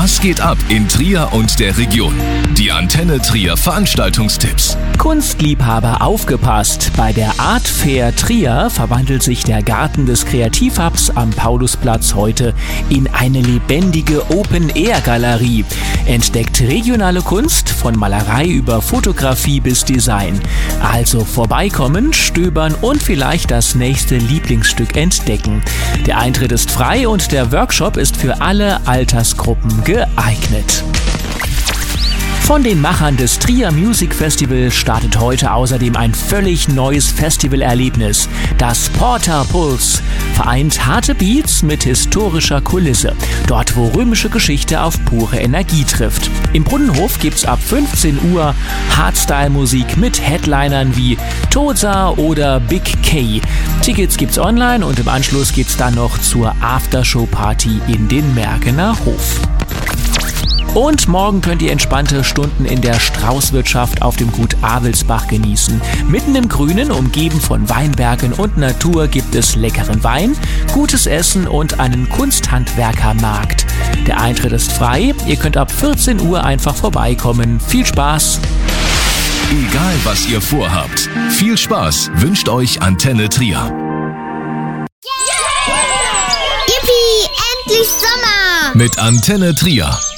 Was geht ab in Trier und der Region? Die Antenne Trier Veranstaltungstipps. Kunstliebhaber aufgepasst! Bei der Art Fair Trier verwandelt sich der Garten des Kreativhubs am Paulusplatz heute in eine lebendige Open-Air-Galerie. Entdeckt regionale Kunst von Malerei über Fotografie bis Design. Also vorbeikommen, stöbern und vielleicht das nächste Lieblingsstück entdecken. Der Eintritt ist frei und der Workshop ist für alle Altersgruppen geeignet. Von den Machern des Trier Music Festival startet heute außerdem ein völlig neues Festivalerlebnis. Das Porta Pulse vereint harte Beats mit historischer Kulisse. Dort, wo römische Geschichte auf pure Energie trifft. Im Brunnenhof gibt's ab 15 Uhr Hardstyle-Musik mit Headlinern wie Tosa oder Big K. Tickets gibt's online und im Anschluss geht's dann noch zur Aftershow-Party in den Mergener Hof. Und morgen könnt ihr entspannte Stunden in der Straußwirtschaft auf dem Gut Avelsbach genießen. Mitten im Grünen, umgeben von Weinbergen und Natur, gibt es leckeren Wein, gutes Essen und einen Kunsthandwerkermarkt. Der Eintritt ist frei, ihr könnt ab 14 Uhr einfach vorbeikommen. Viel Spaß! Egal was ihr vorhabt, viel Spaß wünscht euch Antenne Trier. Yippie, endlich Sommer! Mit Antenne Trier.